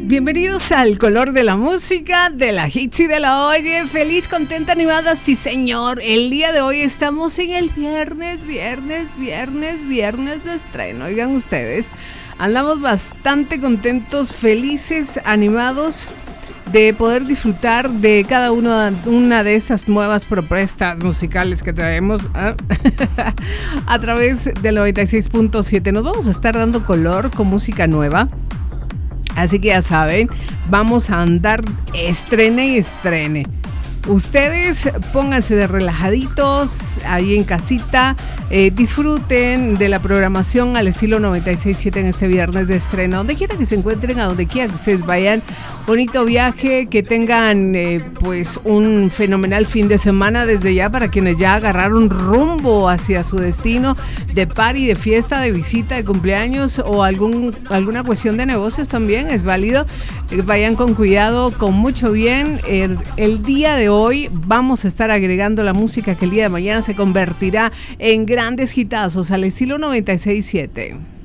Bienvenidos al color de la música, de la hits y de la oye. Feliz, contenta, animada, sí señor. El día de hoy estamos en el viernes de estreno. Oigan ustedes, andamos bastante contentos, felices, animados de poder disfrutar de cada una de estas nuevas propuestas musicales que traemos a través del 96.7. Nos vamos a estar dando color con música nueva. Así que ya saben, vamos a andar estrene y estrene. Ustedes pónganse de relajaditos ahí en casita, disfruten de la programación al estilo 96.7 en este viernes de estreno. Donde quiera que se encuentren, a donde quiera que ustedes vayan, bonito viaje, que tengan pues un fenomenal fin de semana desde ya para quienes ya agarraron rumbo hacia su destino de party, de fiesta, de visita, de cumpleaños o alguna cuestión de negocios también, es válido. Vayan con cuidado, con mucho bien. El día de hoy vamos a estar agregando la música que el día de mañana se convertirá en grandes hitazos al estilo 96.7.